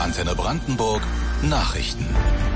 Antenne Brandenburg Nachrichten.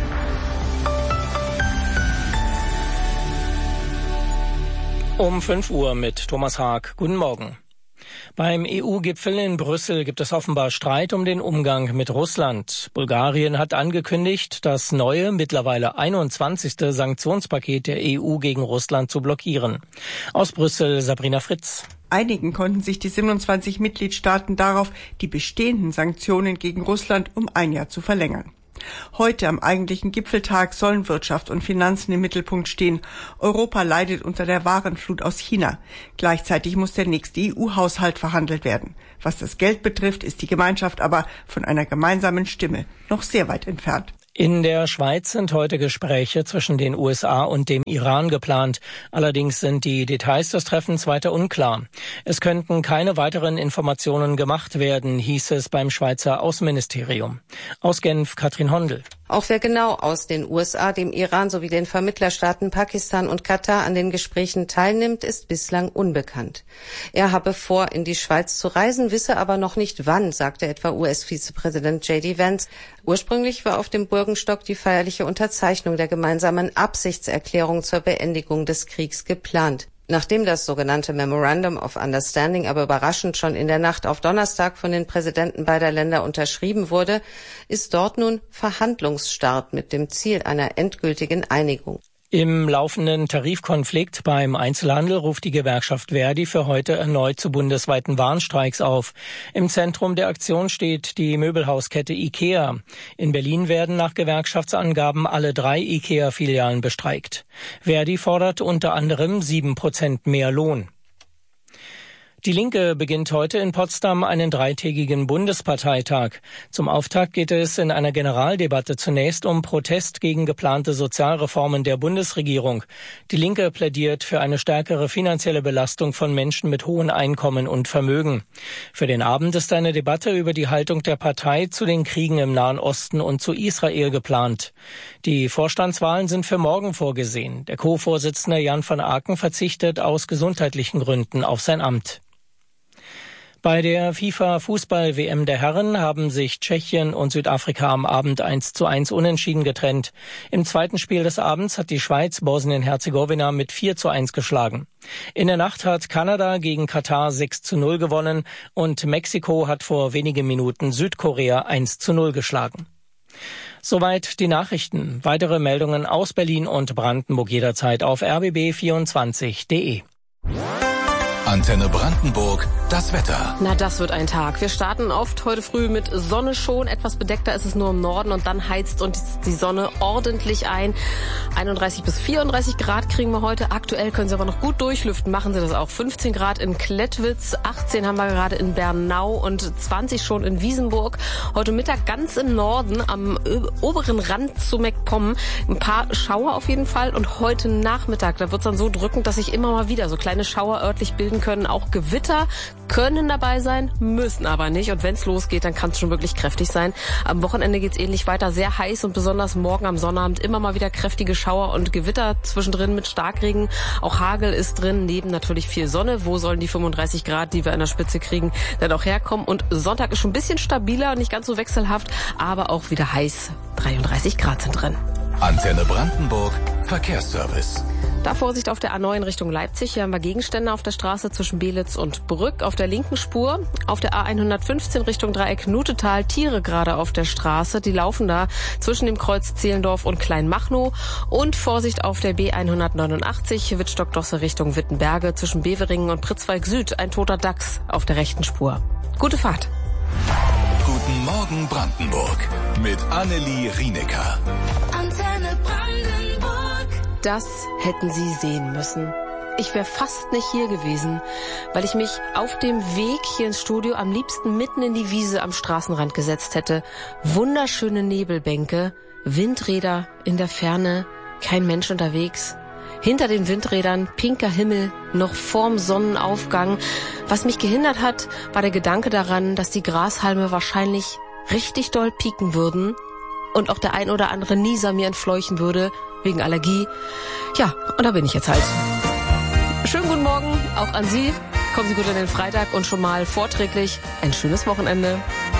Um 5 Uhr mit Thomas Haag. Guten Morgen. Beim EU-Gipfel in Brüssel gibt es offenbar Streit um den Umgang mit Russland. Bulgarien hat angekündigt, das neue, mittlerweile 21. Sanktionspaket der EU gegen Russland zu blockieren. Aus Brüssel Sabrina Fritz. Einigen konnten sich die 27 Mitgliedstaaten darauf, die bestehenden Sanktionen gegen Russland um ein Jahr zu verlängern. Heute am eigentlichen Gipfeltag sollen Wirtschaft und Finanzen im Mittelpunkt stehen. Europa leidet unter der Warenflut aus China. Gleichzeitig muss der nächste EU-Haushalt verhandelt werden. Was das Geld betrifft, ist die Gemeinschaft aber von einer gemeinsamen Stimme noch sehr weit entfernt. In der Schweiz sind heute Gespräche zwischen den USA und dem Iran geplant. Allerdings sind die Details des Treffens weiter unklar. Es könnten keine weiteren Informationen gemacht werden, hieß es beim Schweizer Außenministerium. Aus Genf Katrin Hondel. Auch wer genau aus den USA, dem Iran sowie den Vermittlerstaaten Pakistan und Katar an den Gesprächen teilnimmt, ist bislang unbekannt. Er habe vor, in die Schweiz zu reisen, wisse aber noch nicht wann, sagte etwa US-Vizepräsident J.D. Vance. Ursprünglich war auf dem Burgenstock die feierliche Unterzeichnung der gemeinsamen Absichtserklärung zur Beendigung des Kriegs geplant. Nachdem das sogenannte Memorandum of Understanding aber überraschend schon in der Nacht auf Donnerstag von den Präsidenten beider Länder unterschrieben wurde, ist dort nun Verhandlungsstart mit dem Ziel einer endgültigen Einigung. Im laufenden Tarifkonflikt beim Einzelhandel ruft die Gewerkschaft Verdi für heute erneut zu bundesweiten Warnstreiks auf. Im Zentrum der Aktion steht die Möbelhauskette IKEA. In Berlin werden nach Gewerkschaftsangaben alle 3 IKEA-Filialen bestreikt. Verdi fordert unter anderem 7% mehr Lohn. Die Linke beginnt heute in Potsdam einen 3-tägigen Bundesparteitag. Zum Auftakt geht es in einer Generaldebatte zunächst um Protest gegen geplante Sozialreformen der Bundesregierung. Die Linke plädiert für eine stärkere finanzielle Belastung von Menschen mit hohen Einkommen und Vermögen. Für den Abend ist eine Debatte über die Haltung der Partei zu den Kriegen im Nahen Osten und zu Israel geplant. Die Vorstandswahlen sind für morgen vorgesehen. Der Co-Vorsitzende Jan van Aken verzichtet aus gesundheitlichen Gründen auf sein Amt. Bei der FIFA-Fußball-WM der Herren haben sich Tschechien und Südafrika am Abend 1:1 unentschieden getrennt. Im zweiten Spiel des Abends hat die Schweiz Bosnien-Herzegowina mit 4:1 geschlagen. In der Nacht hat Kanada gegen Katar 6:0 gewonnen und Mexiko hat vor wenigen Minuten Südkorea 1:0 geschlagen. Soweit die Nachrichten. Weitere Meldungen aus Berlin und Brandenburg jederzeit auf rbb24.de. Antenne Brandenburg, das Wetter. Na, das wird ein Tag. Wir starten oft heute früh mit Sonne schon. Etwas bedeckter ist es nur im Norden und dann heizt uns die Sonne ordentlich ein. 31 bis 34 Grad kriegen wir heute. Aktuell können Sie aber noch gut durchlüften. Machen Sie das auch. 15 Grad in Klettwitz, 18 haben wir gerade in Bernau und 20 schon in Wiesenburg. Heute Mittag ganz im Norden am oberen Rand zu MacPom. Ein paar Schauer auf jeden Fall. Und heute Nachmittag, da wird es dann so drückend, dass sich immer mal wieder so kleine Schauer örtlich bilden können. Auch Gewitter können dabei sein, müssen aber nicht. Und wenn es losgeht, dann kann es schon wirklich kräftig sein. Am Wochenende geht es ähnlich weiter, sehr heiß und besonders morgen am Sonnabend immer mal wieder kräftige Schauer und Gewitter zwischendrin mit Starkregen. Auch Hagel ist drin, neben natürlich viel Sonne. Wo sollen die 35 Grad, die wir an der Spitze kriegen, dann auch herkommen? Und Sonntag ist schon ein bisschen stabiler, nicht ganz so wechselhaft, aber auch wieder heiß. 33 Grad sind drin. Antenne Brandenburg, Verkehrsservice. Da Vorsicht auf der A9 Richtung Leipzig. Hier haben wir Gegenstände auf der Straße zwischen Belitz und Brück auf der linken Spur. Auf der A115 Richtung Dreieck Nutetal Tiere gerade auf der Straße. Die laufen da zwischen dem Kreuz Zehlendorf und Kleinmachnow. Und Vorsicht auf der B189 Wittstock-Dosse Richtung Wittenberge zwischen Beveringen und Pritzwalk Süd. Ein toter Dachs auf der rechten Spur. Gute Fahrt. Guten Morgen Brandenburg mit Annelie Rienecker. Antenne Brandenburg. Das hätten Sie sehen müssen. Ich wäre fast nicht hier gewesen, weil ich mich auf dem Weg hier ins Studio am liebsten mitten in die Wiese am Straßenrand gesetzt hätte. Wunderschöne Nebelbänke, Windräder in der Ferne, kein Mensch unterwegs. Hinter den Windrädern pinker Himmel, noch vorm Sonnenaufgang. Was mich gehindert hat, war der Gedanke daran, dass die Grashalme wahrscheinlich richtig doll pieken würden und auch der ein oder andere Nieser mir entfleuchen würde, wegen Allergie. Ja, und da bin ich jetzt halt. Schönen guten Morgen, auch an Sie. Kommen Sie gut an den Freitag und schon mal vorträglich ein schönes Wochenende.